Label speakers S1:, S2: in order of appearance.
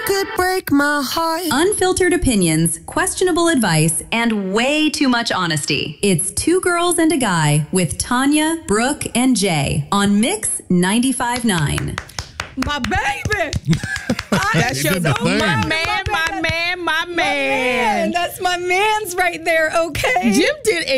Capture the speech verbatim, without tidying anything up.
S1: could break my heart.
S2: Unfiltered opinions, questionable advice, and way too much honesty. It's Two Girls and a Guy with Tanya, Brooke, and Jay on Mix ninety-five point nine.
S3: My baby.
S4: That's your
S3: so
S4: my
S3: man,
S4: man, my man, my man.
S3: That's my man's right there, okay?
S4: Jim did